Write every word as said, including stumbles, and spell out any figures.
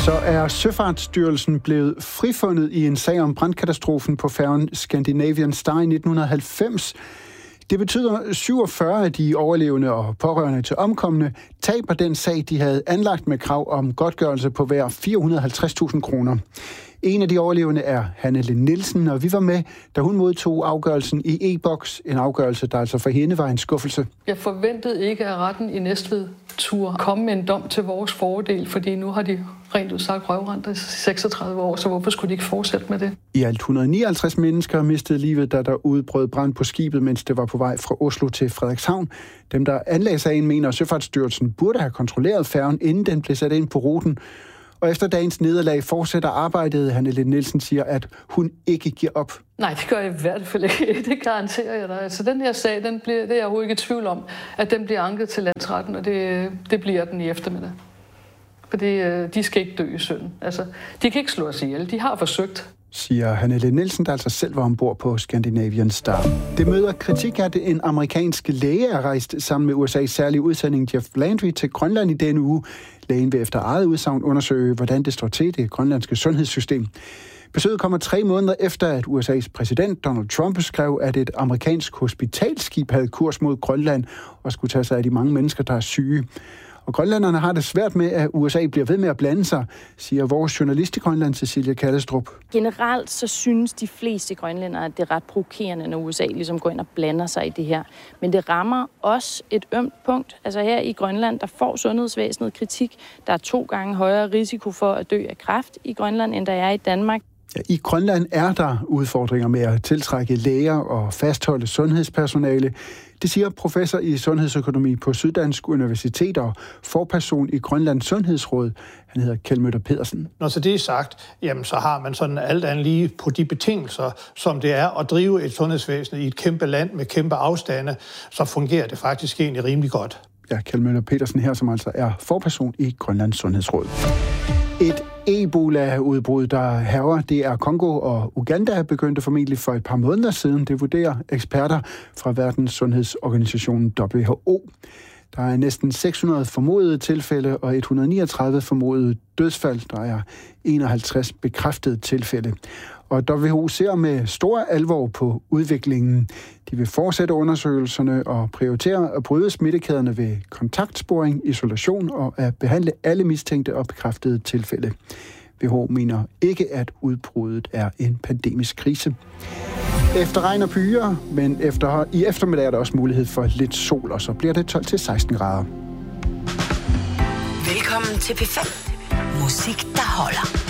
Så er Søfartsstyrelsen blevet frifundet i en sag om brandkatastrofen på færgen Scandinavian Star i nitten halvfems. Det betyder, at syvogfyrre af de overlevende og pårørende til omkomne taber den sag, de havde anlagt med krav om godtgørelse på hver fire hundrede og halvtreds tusind kroner. En af de overlevende er Hannele Nielsen, og vi var med, da hun modtog afgørelsen i e-boks. En afgørelse, der altså for hende var en skuffelse. Jeg forventede ikke, at retten i Næstved turde komme med en dom til vores fordel, fordi nu har de rent ud sagt røvrendt i seksogtredive år, så hvorfor skulle de ikke fortsætte med det? I alt et hundrede og nioghalvtreds mennesker mistede livet, da der udbrød brand på skibet, mens det var på vej fra Oslo til Frederikshavn. Dem, der anlagde sagen, mener, at Søfartsstyrelsen burde have kontrolleret færgen, inden den blev sat ind på ruten. Og efter dagens nederlag fortsætter arbejdet. Hannele Nielsen siger, at hun ikke giver op. Nej, det gør jeg i hvert fald ikke. Det garanterer jeg dig. Altså, den her sag, den bliver, det er jeg overhovedet ikke i tvivl om, at den bliver anket til landsretten, og det, det bliver den i eftermiddag. Fordi de skal ikke dø i synden. Altså, de kan ikke slå os ihjel. De har forsøgt. Siger Hannele Nielsen, der altså selv var ombord på Scandinavian Star. Det møder kritik, at en amerikansk læge er rejst sammen med U S A's særlige udsending Jeff Landry til Grønland i denne uge. Lægen vil efter eget udsagn undersøge, hvordan det står til det grønlandske sundhedssystem. Besøget kommer tre måneder efter, at U S A's præsident Donald Trump skrev, at et amerikansk hospitalskib havde kurs mod Grønland og skulle tage sig af de mange mennesker, der er syge. Og grønlænderne har det svært med, at U S A bliver ved med at blande sig, siger vores journalist i Grønland, Cecilia Kallestrup. Generelt så synes de fleste grønlændere, at det er ret provokerende, når U S A ligesom går ind og blander sig i det her. Men det rammer også et ømt punkt. Altså her i Grønland, der får sundhedsvæsenet kritik. Der er to gange højere risiko for at dø af kræft i Grønland, end der er i Danmark. Ja, i Grønland er der udfordringer med at tiltrække læger og fastholde sundhedspersonale. Det siger professor i sundhedsøkonomi på Syddansk Universitet og forperson i Grønlands Sundhedsråd. Han hedder Kjeld Møller Pedersen. Når så det er sagt, jamen så har man sådan alt andet lige på de betingelser, som det er at drive et sundhedsvæsen i et kæmpe land med kæmpe afstande, så fungerer det faktisk egentlig rimelig godt. Ja, Kjeld Møller Pedersen her, som altså er forperson i Grønlands Sundhedsråd. Et Ebola-udbrud, der hærger, det er Kongo og Uganda, begyndte formentlig for et par måneder siden. Det vurderer eksperter fra Verdens Sundhedsorganisationen W H O. Der er næsten seks hundrede formodede tilfælde og et hundrede og niogtredive formodede dødsfald. Der er enoghalvtreds bekræftede tilfælde. Og W H O ser med stor alvor på udviklingen. De vil fortsætte undersøgelserne og prioritere at bryde smittekæderne ved kontaktsporing, isolation og at behandle alle mistænkte og bekræftede tilfælde. W H O mener ikke, at udbruddet er en pandemisk krise. Efter regn og byer, men efter, i eftermiddag er der også mulighed for lidt sol, og så bliver det tolv til seksten grader. Velkommen til P fem. Musik, der holder.